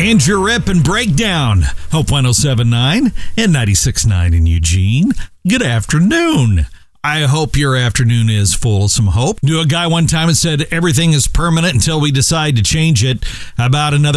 Andrew Rip and Breakdown, Hope 107.9 and 96.9 in Eugene. Good afternoon. I hope your afternoon is full of some hope. Knew a guy one time and said everything is permanent until we decide to change it. About another